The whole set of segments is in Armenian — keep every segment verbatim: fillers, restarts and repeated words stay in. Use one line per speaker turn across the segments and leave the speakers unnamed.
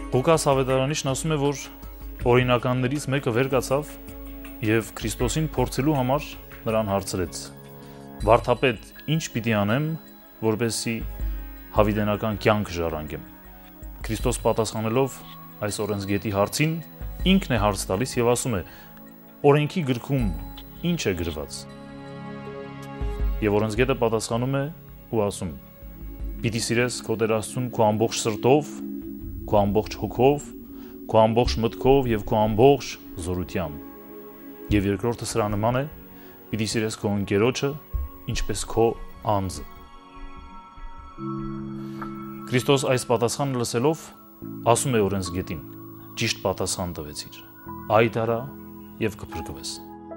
Ղուկաս ավետարանիչն ասում է, որ օրինականներից մեկը վեր կացավ եւ Քրիստոսին փորձելու համար նրան հարցրեց. «Վարդապետ, ինչ պիտի անեմ, որպեսզի հավիտենական կյանք ժառանգեմ»։ Քրիստոս պատասխանելով այս օրենսգետի հարցին, ինքն է հարց տալիս եւ ասում է. «Օրենքի գրքում ինչ է գրված»։ Եվ օրենսգետը պատասխանում է ու ասում. «Պիտի սիրես քո Տեր Աստծուն քո ամբողջ սրտով, քո ամբողջ հոգով, քո ամբողջ մտքով եւ քո ամբողջ զորությամբ»։ Եվ երկրորդը սրա նման է. «Պիտի սիրես քո ընկերոջը, ինչպես քո անձը»։ Քրիստոս այս պատասխանը լսելով ասում է օրենսգետին. «Ճիշտ պատասխան տվեցիր, այդ արա եւ կփրկվես»։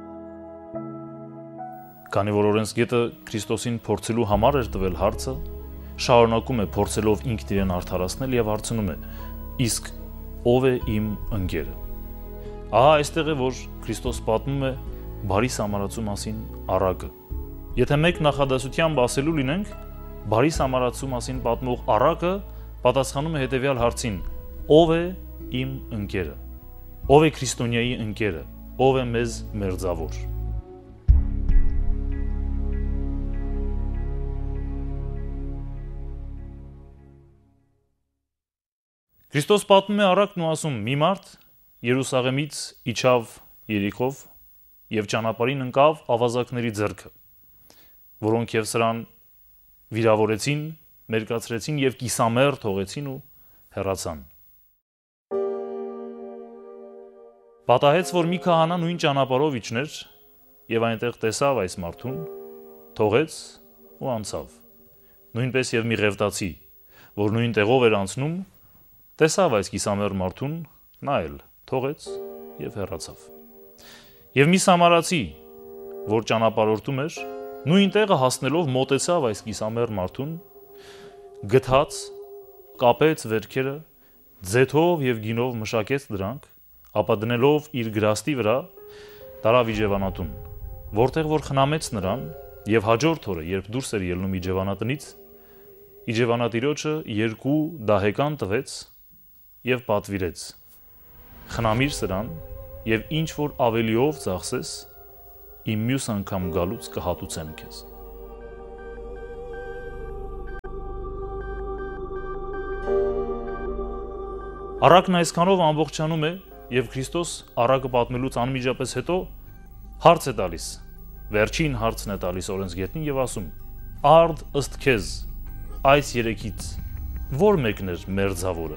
Քանի որ օրենսգետը Քրիստոսին փորձելու համար էր տվել հարցը, շարունակում է փորձելով ինքն իրեն արդարացնել եւ հարցնում է. «Իսկ ով է իմ ընկերը»։ Ահա այստեղ է, որ Քրիստոս պատմում է բարի սամարացու մասին առակը։ Եթե մեկ նախադասությամբ ասելու լինենք, բարի սամարացու մասին պատմող առակը պատասխանում է հետեւյալ հարցին. ով է իմ ընկերը, ով է քրիստոնյայի ընկերը, ով է մեզ մերձավոր։ Քրիստոս պատմում է առակն ու ասում. «Մի մարդ Երուսաղեմից իջավ Երիքով եւ ճանապարհին ընկավ ավազակների ձեռքը, որոնք եւ սրան վիրավորեցին, մերկացրեցին եւ կիսամեռ թողեցին ու հեռացան։ Պատահեց, որ մի քահանա նույն ճանապարհով իջներ եւ այնտեղ տեսավ այս մարդուն, թողեց ու անցավ։ Նույնպես եւ մի ղևտացի, որ նույն տեղով էր անցնում, տեսավ այս կիսամեռ մարդուն, նա էլ թողեց եւ հեռացավ։ Եվ մի սամարացի, որ ճանապարհորդում էր, նույն տեղը հասնելով մոտեցավ այս կիսամեռ մարդուն, գթաց, կապեց վերքերը, ձեթով եւ գինով մշակեց դրանք, ապա դնելով իր գրաստի վրա, տարավ իջևանատուն, որտեղ որ խնամեց նրան, եւ հաջորդ օրը, երբ դուրս էր ելնում իջևանատնից, իջևանատիրոջը երկու դահեկան տվեց եւ պատվիրեց. «Խնամիր սրան եւ ինչ որ ավելիով ծախսես, իմ մյուս անգամ գալուց կհատուցեմ քեզ»։ Առակն այսքանով ամբողջանում է եւ Քրիստոս առակը պատմելուց անմիջապես հետո հարց է տալիս, վերջին հարցն է տալիս օրենսգետին եւ ասում. «Արդ ըստ քեզ այս երեքից ո՞ր մեկն էր մերձավորը»։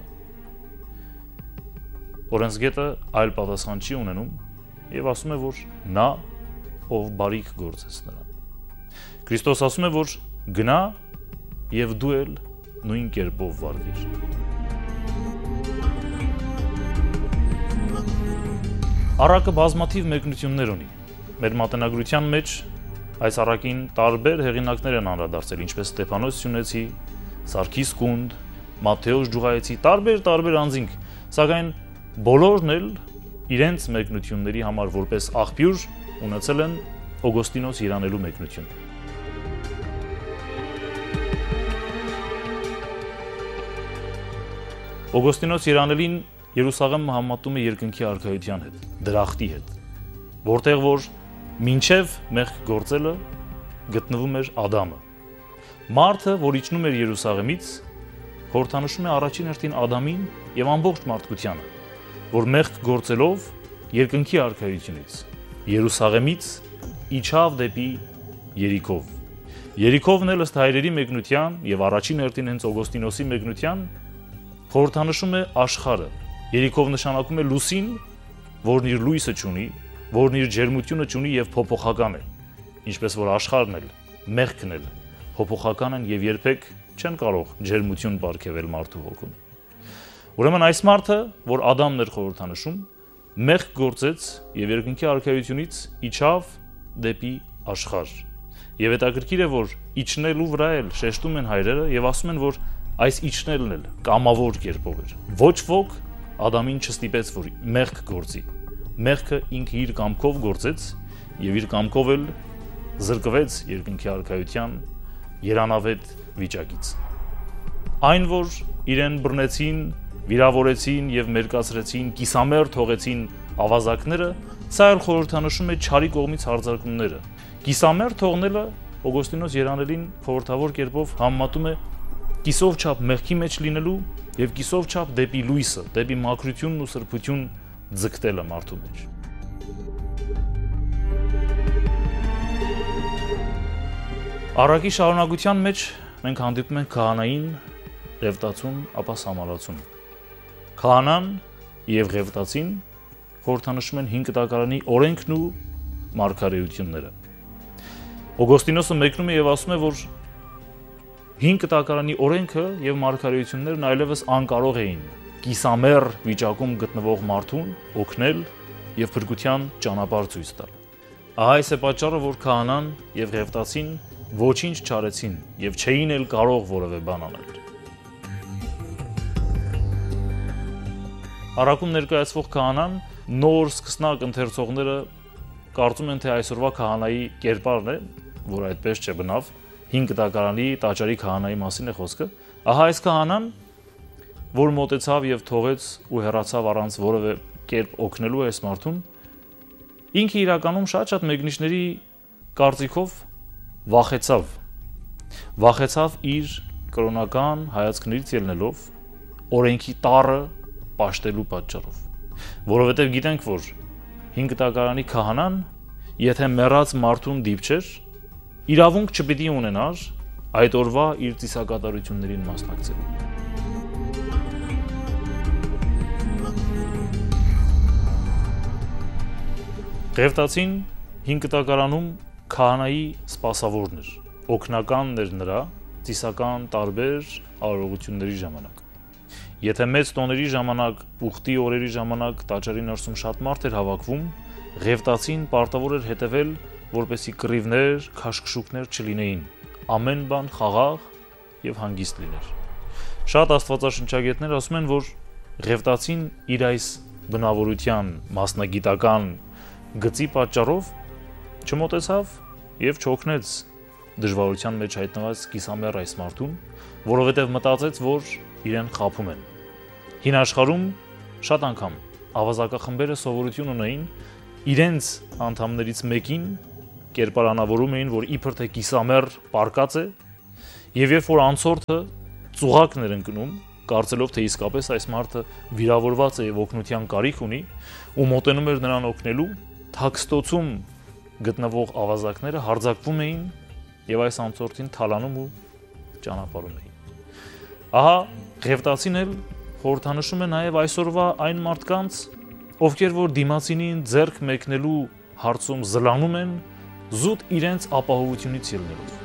Օրենսգետը այլ պատասխան չի ունենում եւ ասում է, որ նա, ով բարիք գործեց նրան։ Քրիստոս ասում է, որ գնա եւ դու էլ նույն կերպով վարվիր։ Առակը բազմաթիվ մեկնություններ ունի։ Մեր մատենագրության մեջ այս առակին տարբեր հեղինակներ են անդրադարձել, ինչպես Ստեփանոս Սյունեցի, Սարգիս Կունդ, Մատթեոս Ջուղայեցի, տարբեր-տարբեր անձինք, սակայն բոլորն էլ իրենց մեկնությունների համար որպես աղբյուր ունեցել են Օգոստինոս Երանելու մեկնություն։ Օգոստինոս Երանելին Երուսաղեմը համատում է երկնքի արքայության հետ, դրախտի հետ, որտեղ որ մինչև մեղք գործելը գտնվում էր Ադամը։ Մարդը, որ իջնում էր Երուսաղեմից, խորհրդանշում է առաջին հերթին Ադամին եւ ամբողջ մարդկությանը, որ մեղք գործելով երկնքի արքայությունից Երուսաղեմից իջավ դեպի Երիքով։ Երիքովն էլ ըստ հայրերի մեկնության եւ առաջին հերթին հենց Օգոստինոսի մեկնության խորհրդանշում է աշխարհը։ Երիքով նշանակում է լուսին, որն իր լույսը չունի, որն իր ջերմությունը չունի եւ փոփոխական է, ինչպես որ աշխարհն էլ, մեղքն էլ փոփոխական են եւ երբեք չեն կարող ջերմություն ապարգևել մարդու հոգուն։ Ուրեմն այս մարդը, որ Ադամն էր խորհրդանշում, մեղք գործեց եւ երկնքի արքայությունից իջավ դեպի աշխարհ։ Եվ հետաքրքիր է, որ իջնելու վրա էլ շեշտում են հայրերը եւ ասում են, որ այս իջնելն էլ կամավոր կերպով էր։ Ոչ ոք Ադամին չստիպեց, որ մեղք գործի։ Մեղքը ինքը իր կամքով գործեց եւ իր կամքով էլ զրկվեց երկնքի արքայության երանավետ վիճակից։ Այն, որ իրեն բռնեցին, վիրավորեցին եւ մերկացրեցին, կիսամերր թողեցին ավազակները, սա էլ խորհրդանշում է չարի կողմից հարձակումները։ Կիսամերր թողնելը Օգոստինոս Երանելին խորհրդավոր կերպով համեմատում է կիսով չափ մեղքի մեջ լինելու եւ կիսով չափ դեպի լույսը, դեպի մաքրությունն ու սրբություն ձգտելը մարդու մեջ։ Առակի շարունակության մեջ մենք հանդիպում ենք քահանային, Ղևտացուն, ապա Սամարացուն։ Քահանան եւ Ղևտացին խորհրդանշում են հինգ տակարանի օրենքն ու մարգարեությունները։ Օգոստինոսը մեկնում է եւ ասում է, որ հինգ տակարանի օրենքը եւ մարգարեություններն այլևս անկարող էին կիսամերր վիճակում գտնվող մարդուն օգնել եւ փրկության ճանապարհ ցույց տալ։ Ահա այս է պատճառը, որ քահանան եւ Ղևտացին ոչինչ չարեցին եւ չէին էլ կարող որևէ բան անել։ Առաքում ներկայացվող քահանան նոր սկսնակ ընթերցողները կարծում են, թե այսօրվա քահանայի կերպարն է, որ այդպես չէ բնավ, հինգ տակարանի տաճարի քահանայի մասին է խոսքը։ Ահա այս քահանան, որ մոտեցավ եւ թողեց ու հեռացավ առանց որևէ կերպ օգնելու այս մարդուն, ինքը իրականում շատ-շատ մեկնիշների կարծիքով վախեցավ։ Վախեցավ իր կրոնական հայացքներից ելնելով օրենքի տառը պաշտելու պատճառով, որովհետև գիտենք, որ հինգ տակարանի քահանան, եթե մեռած մարդուն դիպչեր, իրավունք չպիտի ունենար այդ օրվա իր ծիսակատարություններին մասնակցելու։ Ղևտացին հինգ տակարանում քահանայի սպասավորն էր, օգնականն էր նրա ծիսական տարբեր արարողությունների ժամանակ։ Եթե մեծ տոների ժամանակ, ուխտի օրերի ժամանակ տաճարի ներսում շատ մարդ էր հավաքվում, Ղևտացին պարտավոր էր հետևել, որպեսզի կռիվներ, քաշքշուկներ չլինեին, ամեն բան խաղաղ եւ հանգիստ լիներ։ Շատ աստվածաշնչագետներ ասում են, որ Ղևտացին իր այս բնավորության մասնագիտական գծի պատճառով չմոտեցավ եւ չօգնեց դժվարության մեջ հայտնված կիսամերր այս մարդուն, որովհետեւ մտածեց, որ իրեն խաբում են։ Հին աշխարհում շատ անգամ ավազակախմբերը սովորություն ունեին իրենց անդամներից մեկին կերպարանավորում էին, որ իբր թե կիսամերր պարկած է, եւ երբ որ անցորդը ծուղակն էր ընկնում, կարծելով թե իսկապես այս մարդը վիրավորված է եւ օգնության կարիք ունի, ու մոտենում էր նրան օգնելու, թաքստոցում գտնվող ավազակները հարձակվում էին եւ այս անցորդին թալանում ու ճանապարհում էին։ Ահա Ղևտացին էլ խորհրդանշում է նաեւ այսօրվա այն մարդկանց, ովքեր որ դիմացինին ձեռք մեկնելու հարցում զլանում են, զուտ իրենց ապահովությունից ելնելով։